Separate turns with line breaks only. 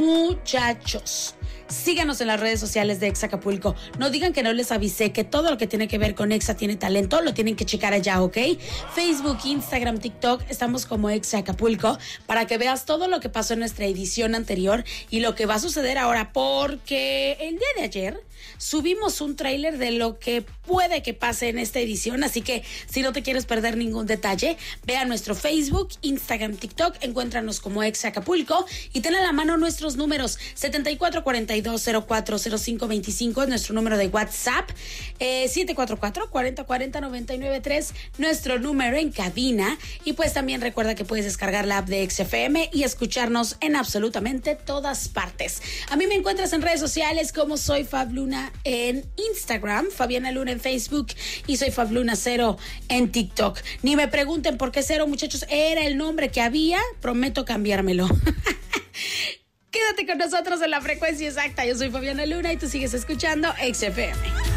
Muchachos, síganos en las redes sociales de Exa Acapulco. No digan que no les avisé, que todo lo que tiene que ver con Exa tiene talento, lo tienen que checar allá, ¿ok? Facebook, Instagram, TikTok, estamos como Exa Acapulco, para que veas todo lo que pasó en nuestra edición anterior y lo que va a suceder ahora, porque el día de ayer subimos un tráiler de lo que puede que pase en esta edición, así que si no te quieres perder ningún detalle, ve a nuestro Facebook, Instagram, TikTok, encuéntranos como Exa Acapulco y ten a la mano nuestros números. 7442040525 es nuestro número de WhatsApp, 744-4040-993 nuestro número en cabina, y pues también recuerda que puedes descargar la app de XFM y escucharnos en absolutamente todas partes. A mí me encuentras en redes sociales como soy Fab Luna en Instagram, Fabiana Luna en Facebook y soy Fab Luna 0 en TikTok. Ni me pregunten por qué 0, muchachos, era el nombre que había, prometo cambiármelo. Quédate con nosotros en la frecuencia exacta. Yo soy Fabiana Luna y tú sigues escuchando XFM.